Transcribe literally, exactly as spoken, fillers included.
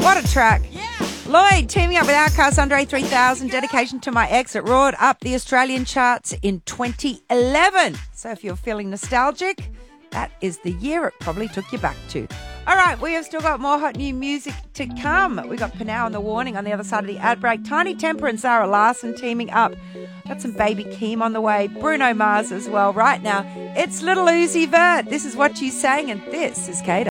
What a track. Lloyd teaming up with Outkast, Andre three thousand, Dedication to My Ex. It roared up the Australian charts in twenty eleven. So if you're feeling nostalgic, that is the year it probably took you back to. All right, we have still got more hot new music to come. We got Panow and The Warning on the other side of the ad break. Tiny Temper and Zara Larson teaming up. Got some Baby Keem on the way. Bruno Mars as well. Right now, it's Little Uzi Vert. This is what you sang, and this is K